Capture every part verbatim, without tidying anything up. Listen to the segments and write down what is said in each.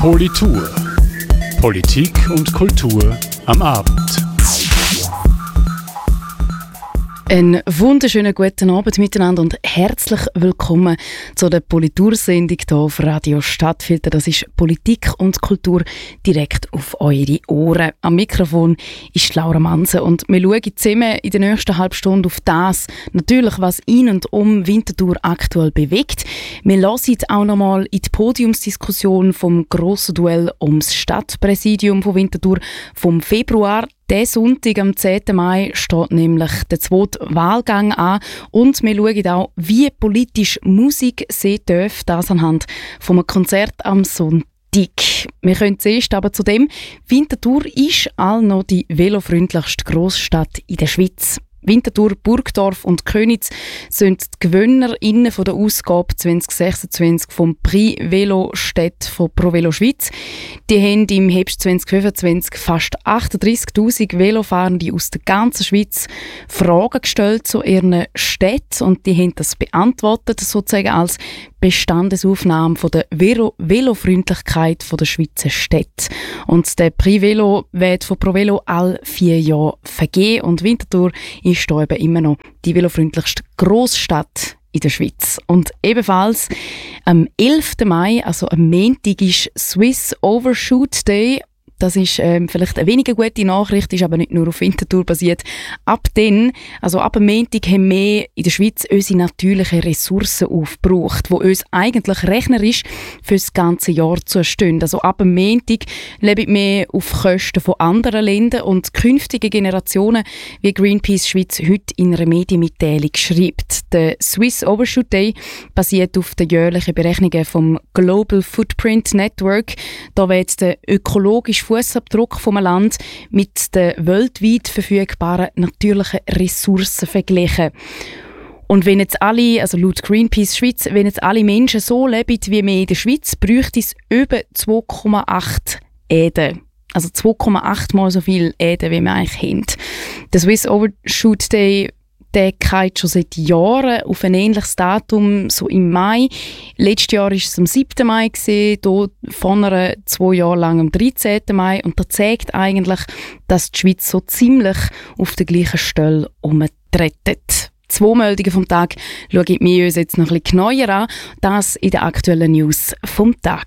Politur. Politik und Kultur am Abend. Einen wunderschönen guten Abend miteinander und herzlich willkommen zu der Politursendung hier auf Radio Stadtfilter. Das ist Politik und Kultur direkt auf eure Ohren. Am Mikrofon ist Laura Manse und wir schauen zusammen in der nächsten halben Stunde auf das, natürlich, was in und um Winterthur aktuell bewegt. Wir hören auch nochmal in die Podiumsdiskussion vom grossen Duell ums Stadtpräsidium von Winterthur vom Februar. Der Sonntag, am zehnten Mai, steht nämlich der zweite Wahlgang an und wir schauen auch, wie politisch Musik sein darf, das anhand von einem Konzert am Sonntag. Wir können zuerst aber zu dem, Winterthur ist all noch die velofreundlichste Grossstadt in der Schweiz. Winterthur, Burgdorf und Köniz sind die GewinnerInnen von der Ausgabe zwanzig sechsundzwanzig vom Prix Velo Städte von Pro Velo Schweiz. Die haben im Herbst zwanzig fünfundzwanzig fast achtunddreissigtausend Velofahrende aus der ganzen Schweiz Fragen gestellt zu ihren Städten und die haben das beantwortet, sozusagen als Bestandesaufnahme von der Velo- Velofreundlichkeit der Schweizer Städte. Und der Prix Velo wird von Pro Velo alle vier Jahre vergeben und Winterthur ist hier eben immer noch die velofreundlichste Grossstadt in der Schweiz. Und ebenfalls am elften Mai, also am Montag, ist Swiss Overshoot Day. Das ist ähm, vielleicht eine weniger gute Nachricht, ist aber nicht nur auf Winterthur basiert. Ab dann, also ab dem Montag, haben wir in der Schweiz unsere natürlichen Ressourcen aufgebraucht, die uns eigentlich rechnerisch für das ganze Jahr zustehen. Also ab dem Montag leben wir auf Kosten von anderen Ländern und künftige Generationen, wie Greenpeace Schweiz heute in einer Medienmitteilung schreibt. Der Swiss Overshoot Day basiert auf den jährlichen Berechnungen vom Global Footprint Network. Da wird der ökologische Fußabdruck vom Land mit den weltweit verfügbaren natürlichen Ressourcen verglichen. Und wenn jetzt alle, also laut Greenpeace Schweiz, wenn jetzt alle Menschen so leben wie wir in der Schweiz, bräuchte es über zwei Komma acht Erde. Also zwei Komma acht Mal so viel Erde, wie wir eigentlich haben. Der Swiss Overshoot Day, der geht schon seit Jahren auf ein ähnliches Datum, so im Mai. Letztes Jahr war es am siebten Mai, hier von einer zwei Jahre lang am dreizehnten Mai. Und das zeigt eigentlich, dass die Schweiz so ziemlich auf der gleichen Stelle herumtretet. Zwei Meldungen vom Tag schauen wir uns jetzt noch ein bisschen genauer an. Das in der aktuellen News vom Tag.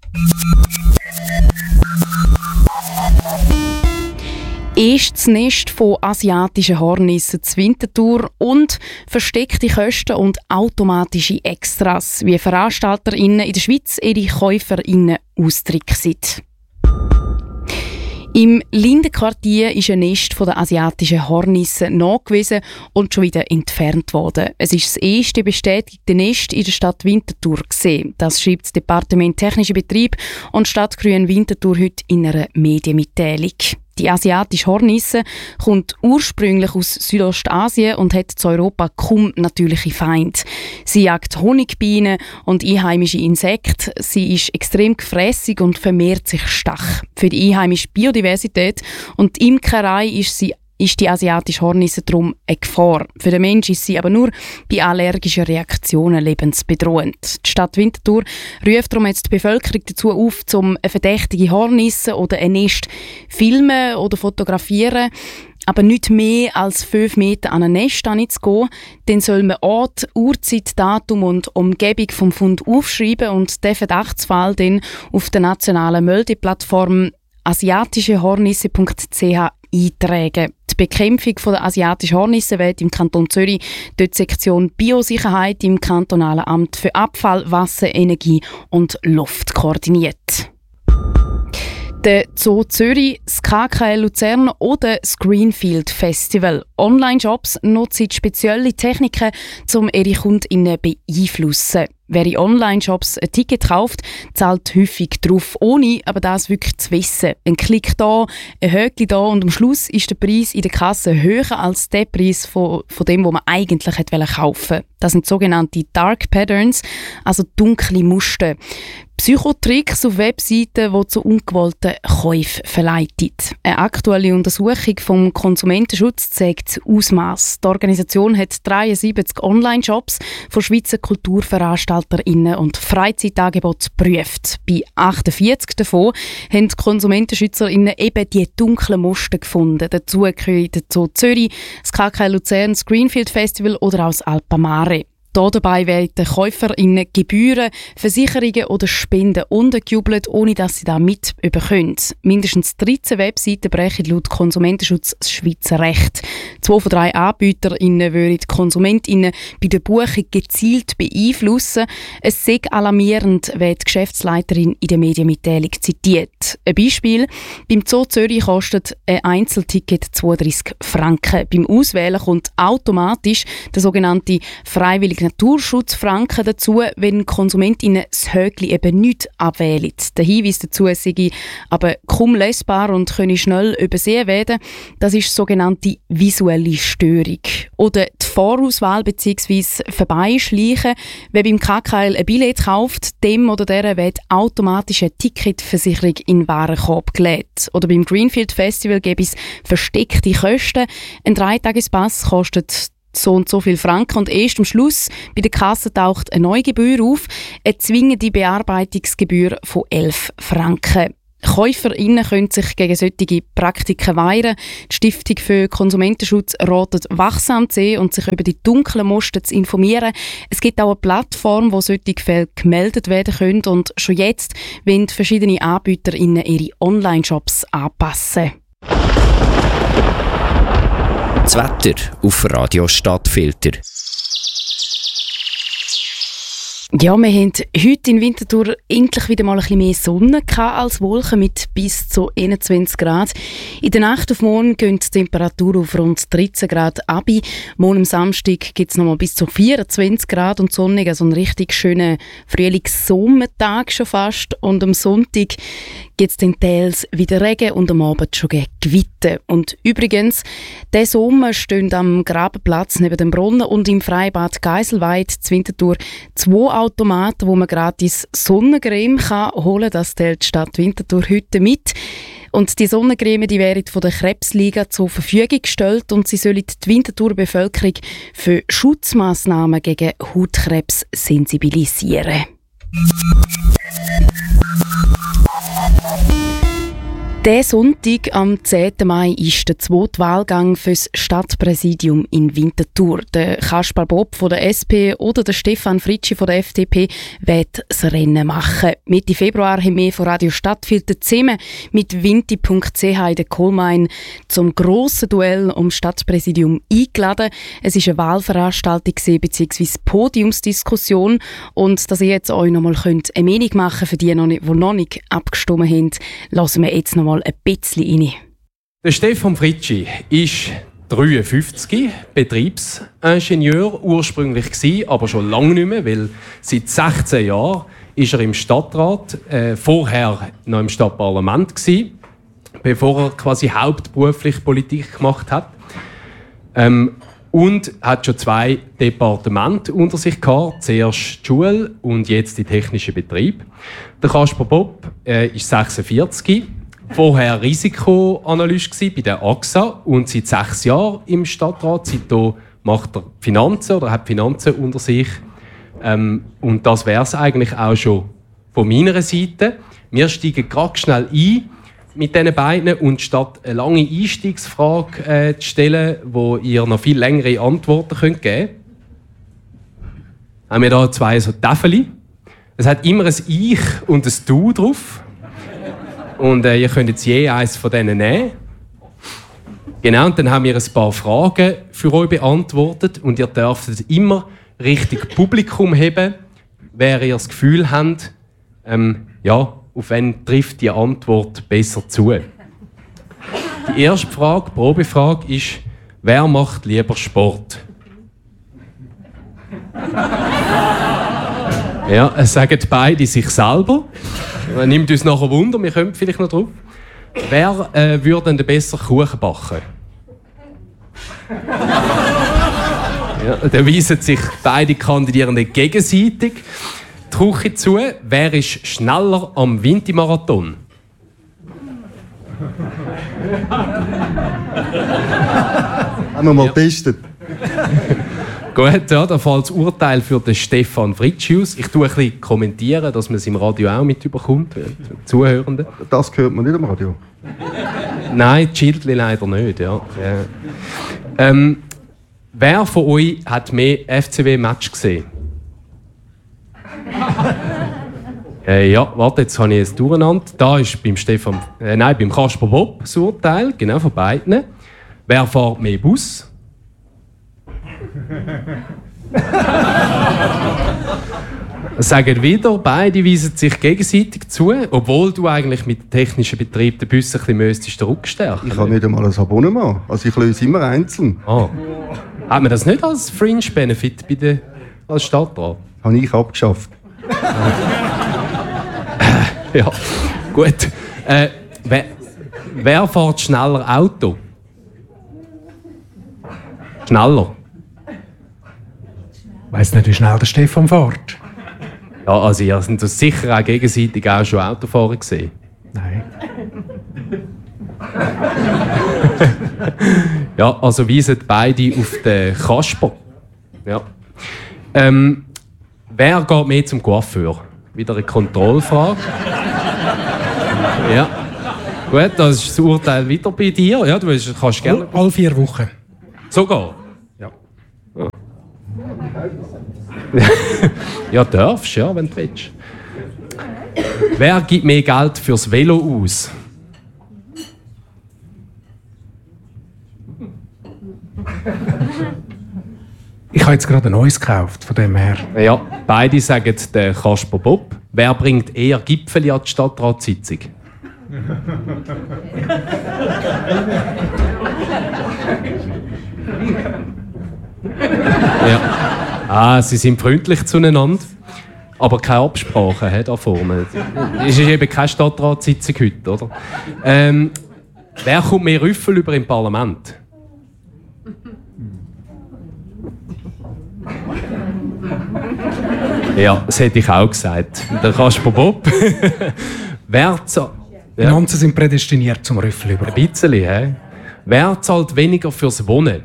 Erstes Nest von asiatischen Hornissen zu Winterthur und versteckte Kosten und automatische Extras, wie VeranstalterInnen in der Schweiz ihre KäuferInnen austricksen. Im Lindenquartier ist ein Nest von der asiatischen Hornissen nachgewiesen und schon wieder entfernt worden. Es ist das erste bestätigte Nest in der Stadt Winterthur gewesen. Das schreibt das Departement Technischer Betrieb und Stadtgrün Winterthur heute in einer Medienmitteilung. Die asiatische Hornisse kommt ursprünglich aus Südostasien und hat zu Europa kaum natürliche Feinde. Sie jagt Honigbienen und einheimische Insekten. Sie ist extrem gefrässig und vermehrt sich stark. Für die einheimische Biodiversität und die Imkerei ist sie ist die asiatische Hornisse darum eine Gefahr. Für den Menschen ist sie aber nur bei allergischen Reaktionen lebensbedrohend. Die Stadt Winterthur ruft darum jetzt die Bevölkerung dazu auf, um eine verdächtige Hornisse oder ein Nest filmen oder fotografieren, aber nicht mehr als fünf Meter an ein Nest zu gehen. Dann soll man Ort, Uhrzeit, Datum und Umgebung vom Fund aufschreiben und den Verdachtsfall dann auf der nationalen Meldeplattform asiatischehornisse punkt c h eintragen. Die Bekämpfung der asiatischen Hornisse wird im Kanton Zürich durch die Sektion Biosicherheit im kantonalen Amt für Abfall, Wasser, Energie und Luft koordiniert. Der Zoo Zürich, das K K L Luzern oder das Greenfield Festival. Online-Shops nutzen spezielle Techniken, um ihre KundInnen zu beeinflussen. Wer in Online-Shops ein Ticket kauft, zahlt häufig drauf, ohne aber das wirklich zu wissen. Ein Klick da, ein Häkchen da und am Schluss ist der Preis in der Kasse höher als der Preis von, von dem, den man eigentlich hätte kaufen wollen. Das sind sogenannte Dark Patterns, also dunkle Muster. Psychotricks auf Webseiten, die zu ungewollten Käufen verleiten. Eine aktuelle Untersuchung vom Konsumentenschutz zeigt das Ausmaß. Die Organisation hat dreiundsiebzig Online-Shops von Schweizer KulturveranstalterInnen und Freizeitangeboten geprüft. Bei achtundvierzig davon haben die KonsumentenschützerInnen eben die dunklen Muster gefunden. Dazu gehören der Zoo Zürich, das K K Luzern, das Greenfield Festival oder auch das Alpamare. Hier dabei werden den KäuferInnen Gebühren, Versicherungen oder Spenden untergejubelt, ohne dass sie das mit überkommen. Mindestens dreizehn Webseiten brechen laut Konsumentenschutz das Schweizer Recht. Zwei von drei AnbieterInnen würden die KonsumentInnen bei der Buchung gezielt beeinflussen. Es sei alarmierend, wie die Geschäftsleiterin in der Medienmitteilung zitiert. Ein Beispiel: Beim Zoo Zürich kostet ein Einzelticket zweiunddreissig Franken. Beim Auswählen kommt automatisch der sogenannte freiwillige Naturschutzfranken dazu, wenn KonsumentInnen das Höckli eben nicht abwählen. Der Hinweis dazu sei aber kaum lesbar und könne schnell übersehen werden. Das ist sogenannte visuelle Störung. Oder die Vorauswahl bzw. Vorbeischleichen. Wer beim K K L ein Billett kauft, dem oder der wird automatisch eine Ticketversicherung in den Warenkorb gelegt. Oder beim Greenfield Festival gibt es versteckte Kosten. Ein Dreitagespass kostet so und so viel Franken und erst am Schluss bei der Kasse taucht eine neue Gebühr auf, eine zwingende Bearbeitungsgebühr von elf Franken. KäuferInnen können sich gegen solche Praktiken wehren. Die Stiftung für Konsumentenschutz ratet, wachsam zu sein und sich über die dunklen Muster zu informieren. Es gibt auch eine Plattform, wo solche Fälle gemeldet werden können und schon jetzt wollen verschiedene AnbieterInnen ihre Online-Shops anpassen. Das Wetter auf Radio Stadtfilter. Ja, wir haben heute in Winterthur endlich wieder mal ein bisschen mehr Sonne gehabt als Wolken mit bis zu einundzwanzig Grad. In der Nacht auf morgen gehen die Temperaturen auf rund dreizehn Grad ab. Morgen am Samstag gibt es noch mal bis zu vierundzwanzig Grad und sonnig, also einen richtig schönen Frühlings-Sommertag schon fast. Und am Sonntag gibt es den Teils wieder Regen und am Abend schon Gewitter. Und übrigens, diesen Sommer stehen am Grabenplatz neben dem Brunnen und im Freibad Geiselweid zu Winterthur zwei Automaten, wo man gratis Sonnencreme kann holen kann. Das teilt die Stadt Winterthur heute mit. Und die Sonnencreme, die werden von der Krebsliga zur Verfügung gestellt und sie sollen die Winterthurer Bevölkerung für Schutzmaßnahmen gegen Hautkrebs sensibilisieren. Der Sonntag, am zehnten Mai, ist der zweite Wahlgang für das Stadtpräsidium in Winterthur. Der Kaspar Bob von der S P oder der Stefan Fritschi von der F D P werden das Rennen machen. Mitte Februar haben wir von Radio Stadtfilter zusammen mit winti punkt c h in der Kohlmein zum grossen Duell um das Stadtpräsidium eingeladen. Es war eine Wahlveranstaltung bzw. Podiumsdiskussion und dass ihr jetzt euch noch mal eine Meinung machen könnt, für die, die noch nicht abgestimmt haben, lassen wir jetzt noch mal ein bisschen rein. Der Stefan Fritschi ist dreiundfünfzig, Betriebsingenieur ursprünglich gewesen, aber schon lange nicht mehr, weil seit sechzehn Jahren ist er im Stadtrat, äh, vorher noch im Stadtparlament gewesen, bevor er quasi hauptberuflich Politik gemacht hat. Ähm, und hat schon zwei Departemente unter sich gehabt, zuerst die Schule und jetzt die technische Betrieb. Der Kaspar Bob äh, ist sechsundvierzig. Vorher Risikoanalyst bei der A X A und seit sechs Jahren im Stadtrat. Seitdem macht er Finanzen oder hat Finanzen unter sich. Ähm, und das wäre es eigentlich auch schon von meiner Seite. Wir steigen gerade schnell ein mit diesen beiden und statt eine lange Einstiegsfrage äh, zu stellen, wo ihr noch viel längere Antworten könnt geben könnt, haben wir hier zwei so Täfeli. Es hat immer ein Ich und ein Du drauf. Und äh, ihr könnt jetzt je eins von denen nehmen. Genau, und dann haben wir ein paar Fragen für euch beantwortet. Und ihr dürft immer richtig Publikum haben, wer ihr das Gefühl habt, ähm, ja, auf wen trifft die Antwort besser zu. Die erste Frage, Probefrage, ist: Wer macht lieber Sport? Ja, es sagen beide sich selber. Nimmt uns nachher Wunder, wir kommen vielleicht noch drauf. Wer äh, würde denn besser Kuchen backen? Ja, da weisen sich beide Kandidierenden gegenseitig die Küche zu. Wer ist schneller am Vinti-Marathon? Haben wir mal getestet. Gut, ja, da fällt das Urteil für den Stefan Fritschi aus. Ich tue ein bisschen kommentieren, dass man es im Radio auch mitbekommt, die Zuhörenden. Das hört man nicht am Radio. Nein, die Schildli leider nicht. Ja. Ja. Ähm, wer von euch hat mehr F C W-Match gesehen? äh, ja, warte, jetzt habe ich es durcheinander. Da ist beim Stefan, äh, nein, beim Kasper Bob das Urteil, genau, von beiden. Wer fährt mehr Bus? Sagen wieder, beide weisen sich gegenseitig zu, obwohl du eigentlich mit dem technischen Betrieb den Bus ein bisschen müsstest rückstärken. Ich habe nicht einmal ein Abonnement. Also ich löse immer einzeln. Ah. Hat man das nicht als Fringe-Benefit bei der, als Stadtrat? Habe ich abgeschafft. Ja, gut. Äh, wer, wer fährt schneller Auto? Schneller? Ich weiss nicht, wie schnell der Stefan fährt. Ja, also ihr seid sicher auch gegenseitig auch schon Autofahrer gesehen. Nein. Ja, also weisen beide auf den Kasper. Ja. Ähm, wer geht mehr zum Coiffeur? Wieder eine Kontrollfrage. Ja. Gut, das ist das Urteil wieder bei dir. Ja, du kannst gerne. Alle vier Wochen. Sogar? Ja. Ja, ja darfst, ja, wenn du willst. Wer gibt mehr Geld fürs Velo aus? Ich habe jetzt gerade ein neues gekauft, von dem her. Ja, beide sagen der Kasper Bob. Wer bringt eher Gipfeli an die Stadtratssitzung? Ja. Ah, sie sind freundlich zueinander, aber keine Absprache he, da vorne. Es ist eben keine Stadtratssitzung heute, oder? Ähm, wer kommt mehr Rüffel über im Parlament? Ja, das hätte ich auch gesagt. Der Kasper Bob. Wer zahlt... Die Finanzen sind prädestiniert zum Rüffel über. Ein bisschen, hä? Wer zahlt weniger fürs Wohnen?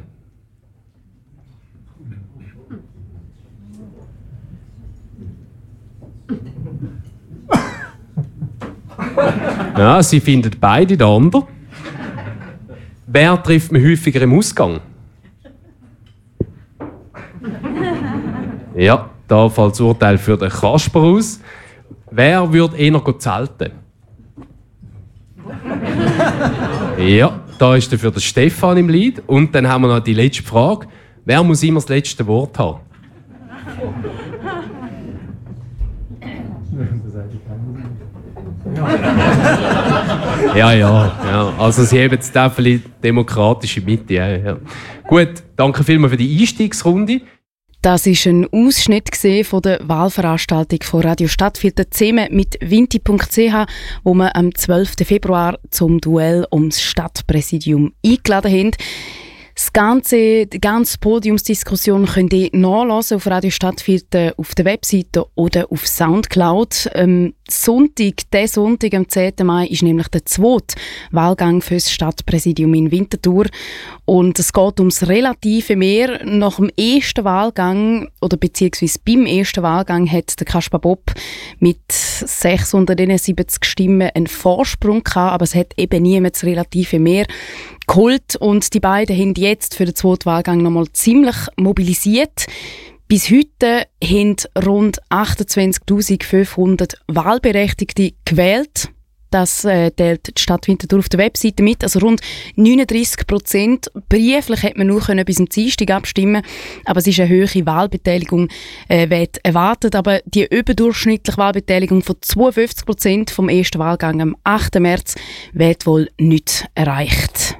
Ja, sie finden beide den anderen. Wer trifft man häufiger im Ausgang? Ja, da fällt das Urteil für den Kasper aus. Wer würde eher zelten? Ja, da ist für den Stefan im Lied. Und dann haben wir noch die letzte Frage. Wer muss immer das letzte Wort haben? Ja, ja, ja. Also sie haben jetzt die demokratische Mitte. Ja, ja. Gut, danke vielmals für die Einstiegsrunde. Das war ein Ausschnitt von der Wahlveranstaltung von Radio Stadtfilter zusammen mit vinti punkt c h, wo wir am zwölften Februar zum Duell ums Stadtpräsidium eingeladen haben. Das ganze, die ganze Podiumsdiskussion könnt ihr nachlesen auf Radio Stadtfilter auf der Webseite oder auf Soundcloud. Ähm, Sonntag, der Sonntag, am zehnten Mai, ist nämlich der zweite Wahlgang für das Stadtpräsidium in Winterthur. Und es geht ums relative Mehr. Nach dem ersten Wahlgang, oder beziehungsweise beim ersten Wahlgang, hat der Kasper Bob mit sechshunderteinundsiebzig Stimmen einen Vorsprung gehabt, aber es hat eben niemand das relative Mehr geholt. Und die beiden haben jetzt für den zweiten Wahlgang nochmal ziemlich mobilisiert. Bis heute haben rund achtundzwanzigtausendfünfhundert Wahlberechtigte gewählt. Das äh, teilt die Stadt Winterthur auf der Webseite mit. Also rund neununddreissig Prozent. Brieflich hätte man nur können bis zum Dienstag abstimmen, aber es ist eine hohe Wahlbeteiligung äh, wird erwartet. Aber die überdurchschnittliche Wahlbeteiligung von zweiundfünfzig Prozent vom ersten Wahlgang am achten März wird wohl nicht erreicht.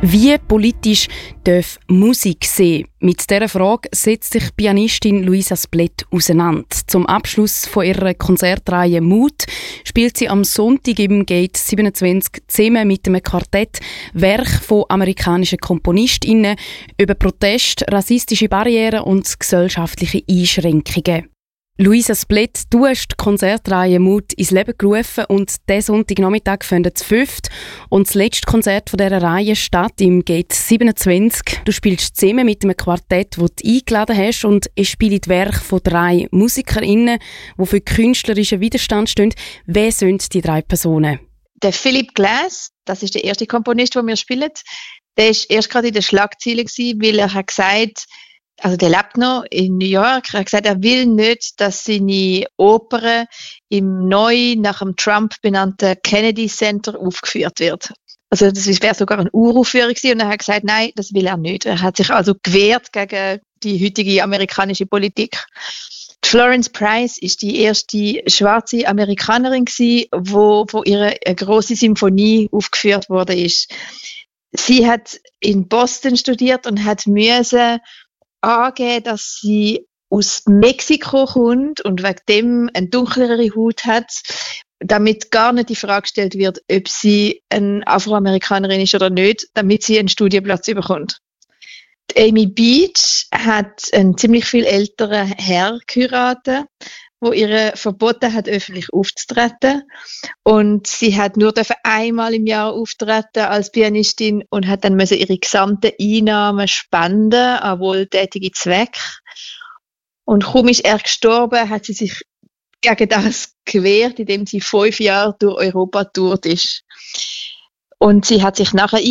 Wie politisch darf Musik sein? Mit dieser Frage setzt sich Pianistin Luisa Splett auseinander. Zum Abschluss von ihrer Konzertreihe «Mut» spielt sie am Sonntag im Gate siebenundzwanzig zusammen mit einem Quartett Werk von amerikanischen KomponistInnen über Protest, rassistische Barrieren und gesellschaftliche Einschränkungen. Luisa Splett, du hast die Konzertreihe «Mut» ins Leben gerufen und diesen Sonntagnachmittag findet das fünfte und das letzte Konzert von dieser Reihe statt im Gate siebenundzwanzig. Du spielst zusammen mit einem Quartett, das du eingeladen hast, und es spielt Werke von drei MusikerInnen, die für künstlerischen Widerstand stehen. Wer sind die drei Personen? Der Philip Glass, das ist der erste Komponist, den wir spielen, der war erst gerade in den Schlagzeilen, weil er hat gesagt, also der lebt noch in New York. Er hat gesagt, er will nicht, dass seine Oper im neu nach dem Trump benannten Kennedy Center aufgeführt wird. Also das wäre sogar eine Uraufführung gewesen, und er hat gesagt, nein, das will er nicht. Er hat sich also gewehrt gegen die heutige amerikanische Politik. Florence Price ist die erste schwarze Amerikanerin gewesen, wo, wo ihre eine grosse Symphonie aufgeführt worden ist. Sie hat in Boston studiert und hat müssen angeben, dass sie aus Mexiko kommt und wegen dem eine dunklere Haut hat, damit gar nicht die Frage gestellt wird, ob sie eine Afroamerikanerin ist oder nicht, damit sie einen Studienplatz bekommt. Die Amy Beach hat einen ziemlich viel älteren Herr geheiratet, wo ihr verboten hat, öffentlich aufzutreten. Und sie hat nur einmal im Jahr auftreten als Pianistin und hat dann müssen ihre gesamten Einnahmen spenden an wohltätige Zwecke. Und kaum ist er gestorben, hat sie sich gegen das gewehrt, indem sie fünf Jahre durch Europa getourt ist. Und sie hat sich nachher